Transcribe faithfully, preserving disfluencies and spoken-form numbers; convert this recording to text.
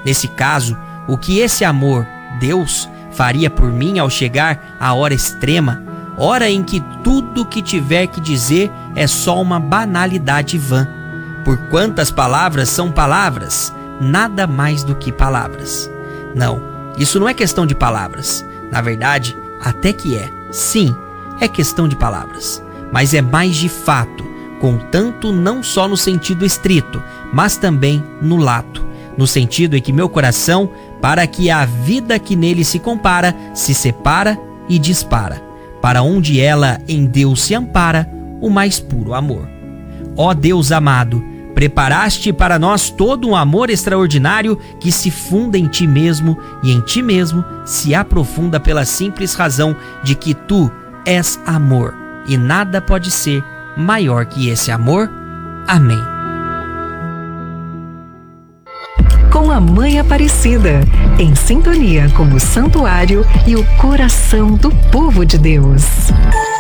Nesse caso, o que esse amor, Deus, faria por mim ao chegar à hora extrema, hora em que tudo que tiver que dizer é só uma banalidade vã? Por quantas palavras são palavras, nada mais do que palavras. Não, isso não é questão de palavras. Na verdade, até que é. Sim, é questão de palavras. Mas é mais de fato, contanto não só no sentido estrito, mas também no lato. No sentido em que meu coração, para que a vida que nele se compara, se separa e dispara, para onde ela em Deus se ampara, o mais puro amor. Ó Deus amado, preparaste para nós todo um amor extraordinário que se funda em ti mesmo e em ti mesmo se aprofunda pela simples razão de que tu és amor e nada pode ser maior que esse amor. Amém. Com a Mãe Aparecida, em sintonia com o santuário e o coração do povo de Deus.